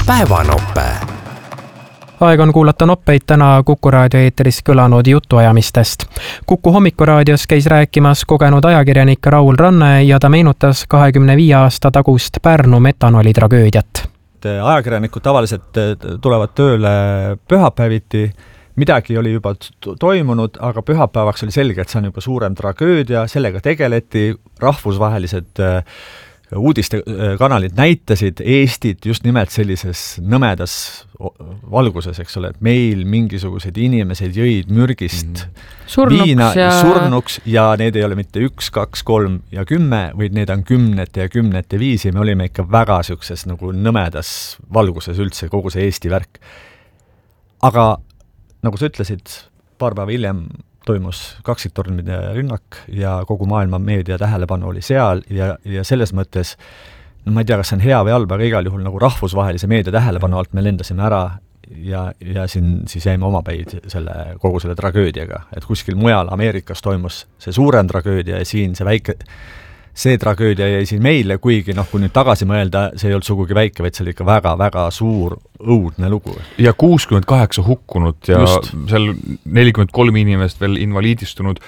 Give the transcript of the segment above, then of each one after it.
päevanoppe. Aeg on kuulata noppeid täna Kuku raadio eetris kõlanud jutuajamistest. Kuku hommikuraadios käis rääkimas kogenud ajakirjanik Raul Ranne ja ta meenutas 25 aasta tagust Pärnu metanoli tragöödiat. Ajakirjanikud tavaliselt tulevad tööle pühapäeviti, midagi oli juba toimunud, aga pühapäevaks oli selge, et see on juba suurem tragöödia, sellega tegeleti, rahvusvahelised uudistekanalid näitasid Eestit just nimelt sellises nõmedas valguses, eks ole, et meil mingisugused inimesed jõid mürgist viina surnuks ja need ei ole mitte 1, 2, 3 ja 10, vaid need on 10 ja 10 ja 5 ja me olime ikka väga siukses nagu nõmedas valguses üldse kogu see Eesti värk. Aga nagu sa ütlesid, paar päeva hiljem toimus kaksiktornide rünnak ja kogu maailma meedia tähelepanu oli seal ja selles mõttes, no ma ei tea, kas see on hea või halb, aga igal juhul nagu rahvusvahelise meedia tähelepanu alt me lendasime ära ja siin siis jäime omapäid kogu selle tragöödiaga, et kuskil mujal Ameerikas toimus see suurem tragöödia ja siin see tragöödia jäi siin meile, kuigi kui nüüd tagasi mõelda, see ei olnud sugugi väike, vaid see oli ikka väga-väga suur õudne lugu. Ja 68 hukkunud ja just. Seal 43 inimest veel invaliidistunud.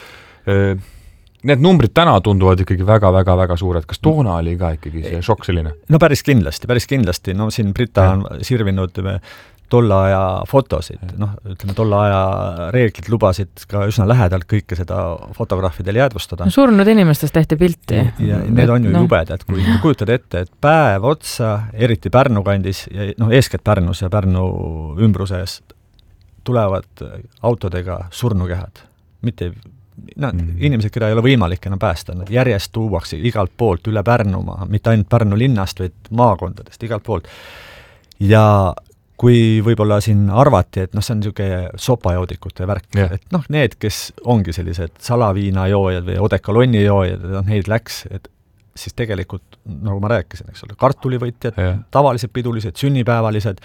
Need numbrid täna tunduvad ikkagi väga-väga-väga suured. Kas toona oli ka ikkagi see šokk selline? No päris kindlasti. No siin Brita on sirvinud tolla aja fotosid. Ütleme, tolla aja reeglid lubasid ka üsna lähedalt kõike seda fotograafidel jäädvustada. No, surnud inimestest tehti pilti. Ja need on ju jubedad, kui kujutad ette, et päev otsa, eriti Pärnu kandis, ja eeskätt Pärnus ja Pärnu ümbruses tulevad autodega surnukehad. Mitte inimesed, keda ei ole võimalik enam päästa, nad järjest tuuakse igalt poolt üle Pärnumaa, mitte ainult Pärnu linnast, vaid maakondadest, igalt poolt. Ja kui võib-olla siin arvati, et see on niisugune sopajoodikute värk, et need, kes ongi sellised salaviinajoojad või odekolonni joojad, neid läks, et siis tegelikult, nagu ma rääkisin, eks ole, kartulivõtjad, tavalised pidulised, sünnipäevalised,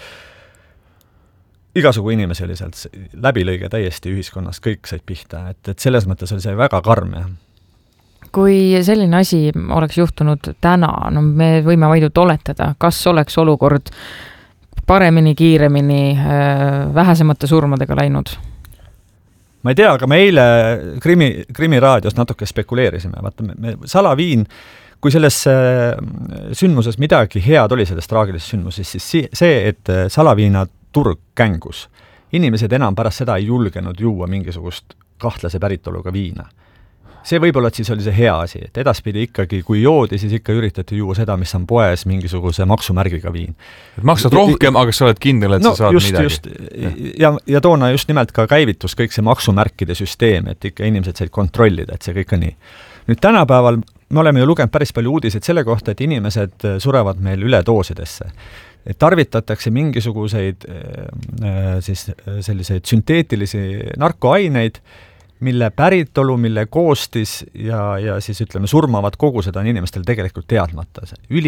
igasugu inimesi oli sealt läbilõige täiesti ühiskonnas, kõik said pihta, et selles mõttes oli see väga karm. Kui selline asi oleks juhtunud täna, me võime vaid oletada, kas oleks olukord paremini, kiiremini, vähesemate surmadega läinud? Ma ei tea, aga me eile Krimiraadios natuke spekuleerisime. Vaata, salaviin, kui selles sündmuses midagi head oli sellest traagilisest sündmusest, siis see, et salaviina turg kängus. Inimesed enam pärast seda ei julgenud juua mingisugust kahtlase päritoluga viina. See võib-olla, et siis oli see hea asi, et edaspidi ikkagi, kui joodi, siis ikka üritati juua seda, mis on poes mingisuguse maksumärgiga viin. Et maksad rohkem, aga sa oled kindel, et sa saad midagi. Ja toona just nimelt ka käivitus kõik see maksumärkide süsteem, et ikka inimesed said kontrollida, et see kõik on nii. Nüüd tänapäeval me oleme ju lugenud päris palju uudiseid selle kohta, et inimesed surevad meil üledoosidesse. Et tarvitatakse mingisuguseid siis selliseid sünteetilisi narkoaineid, mille päritolu, mille koostis ja siis ütleme surmavad kogused on inimestel tegelikult teadmata.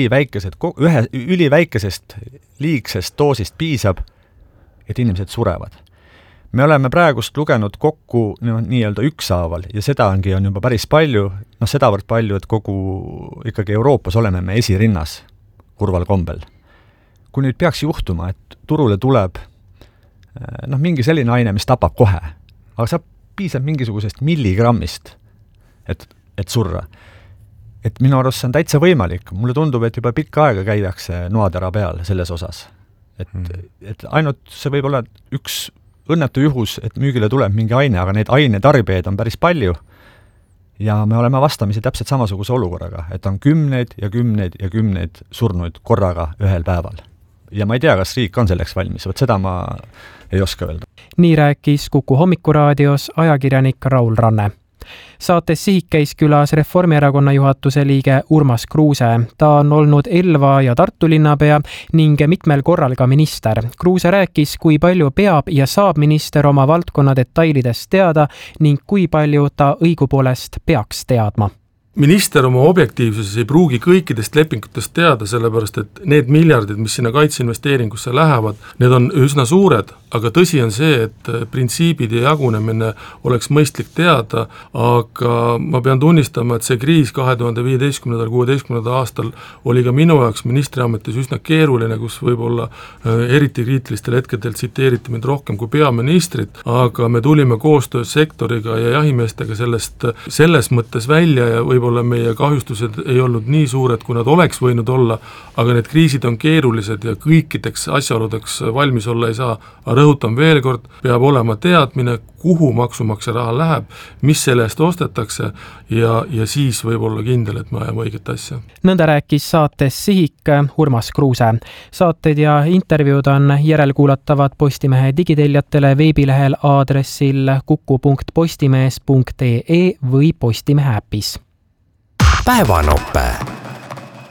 Üliväikesest liigsest doosist piisab, et inimesed surevad. Me oleme praegust lugenud kokku nii-öelda ükshaaval ja seda on juba päris palju, sedavõrd palju, et kogu ikkagi Euroopas oleme me esirinnas kurval kombel. Kui nüüd peaks juhtuma, et turule tuleb mingi selline aine, mis tapab kohe, aga saab piisab mingisugusest milligrammist, et surra. Et minu arust see on täitsa võimalik. Mulle tundub, et juba pikka aega käidakse noatera peal selles osas. Et ainult see võib olla üks õnnetu juhus, et müügile tuleb mingi aine, aga need ainetarbijaid on päris palju ja me oleme vastamisi täpselt samasuguse olukorraga, et on 10 ja 10 ja 10 surnuid korraga ühel päeval. Ja ma ei tea, kas riik on selleks valmis, seda ma ei oska öelda. Nii rääkis Kuku hommikuraadios ajakirjanik Raul Ranne. Saates Sihik käis külas Reformierakonna juhatuse liige Urmas Kruuse. Ta on olnud Elva ja Tartu linnapea ning mitmel korral ka minister. Kruuse rääkis, kui palju peab ja saab minister oma valdkonna detailidest teada ning kui palju ta õigupoolest peaks teadma. Minister oma objektiivsuses ei pruugi kõikidest lepingutest teada, sellepärast et need miljardid, mis sinna kaitseinvesteeringusse lähevad, need on üsna suured aga tõsi on see, et printsiibid ja jagunemine oleks mõistlik teada, aga ma pean tunnistama, et see kriis 2015-16 aastal oli ka minu jaoks ministriametis üsna keeruline, kus võib-olla eriti kriitilistel hetkedel tsiteeriti mind rohkem kui peaministrit, aga me tulime koostöös sektoriga ja jahimeestega selles mõttes välja ja võib-olla meie kahjustused ei olnud nii suured, kui nad oleks võinud olla, aga need kriisid on keerulised ja kõikideks asjaoludeks valmis olla ei saa. Rõhutan veel kord, peab olema teadmine, kuhu maksumaksja raha läheb, mis selle eest ostetakse ja siis võib olla kindel, et me ajame õiget asja. Nõnda rääkis saates Sihik Urmas Kruuse. Saated ja intervjuud on järelkuulatavad Postimehe digiteljatele veebilehel aadressil kuku.postimees.ee või Postimehe äpis. Päevanope.